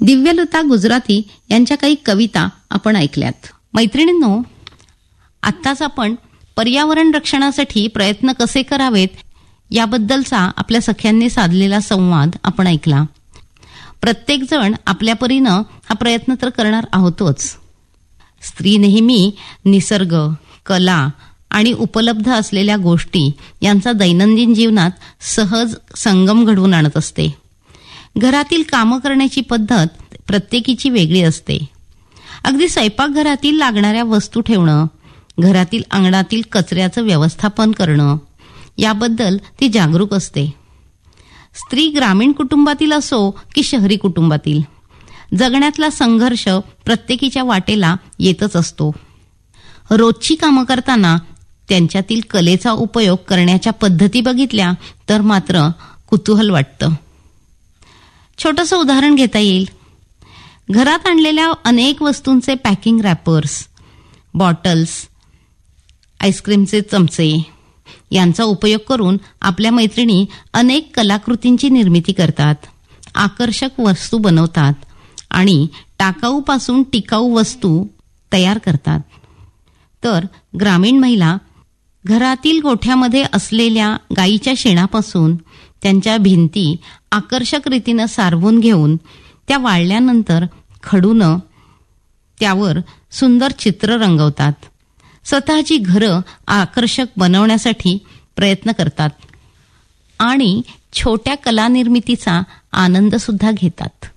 दिव्यलता गुजराती यांच्या काही कविता आपण ऐकल्यात. मैत्रिणींनो, आत्ताच आपण पर्यावरण रक्षणासाठी प्रयत्न कसे करावेत याबद्दलचा आपल्या सख्यांनी साधलेला संवाद आपण ऐकला. प्रत्येकजण आपल्या परीनं हा प्रयत्न तर करणार आहोतच. स्त्री नेहमी निसर्ग, कला आणि उपलब्ध असलेल्या गोष्टी यांचा दैनंदिन जीवनात सहज संगम घडवून आणत असते. घरातील कामं करण्याची पद्धत प्रत्येकीची वेगळी असते. अगदी स्वयंपाकघरातील लागणाऱ्या वस्तू ठेवणं, घरातील अंगणातील कचऱ्याचं व्यवस्थापन करणं याबद्दल ती जागरूक असते. स्त्री ग्रामीण कुटुंबातील असो की शहरी कुटुंबातील, जगण्यातला संघर्ष प्रत्येकीच्या वाटेला येतच असतो. रोजची कामं करताना त्यांच्यातील कलेचा उपयोग करण्याच्या पद्धती बघितल्या तर मात्र कुतूहल वाटतं. छोटंसं उदाहरण घेता येईल. घरात आणलेल्या अनेक वस्तूंचे पॅकिंग रॅपर्स, बॉटल्स, आईस्क्रीमचे चमचे यांचा उपयोग करून आपल्या मैत्रिणी अनेक कलाकृतींची निर्मिती करतात, आकर्षक वस्तू बनवतात आणि टाकाऊपासून टिकाऊ वस्तू तयार करतात. तर ग्रामीण महिला घरातील गोठ्यामध्ये असलेल्या गायीच्या शेणापासून त्यांच्या भिंती आकर्षक रीतीनं सारवून घेऊन त्या वाळल्यानंतर खडूनं त्यावर सुंदर चित्र रंगवतात. स्वतःची घरं आकर्षक बनवण्यासाठी प्रयत्न करतात आणि छोट्या कलानिर्मितीचा आनंद सुद्धा घेतात.